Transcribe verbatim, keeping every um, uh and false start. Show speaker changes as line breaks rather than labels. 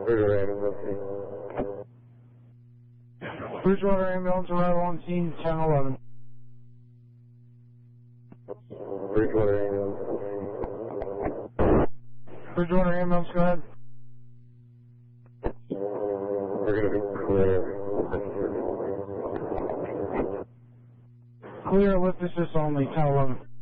Bridgewater ambulance arrival on scene ten eleven.
Bridgewater ambulance.
Bridgewater ambulance, go ahead.
We're going to be clear.
Clear, lift assist only, ten eleven.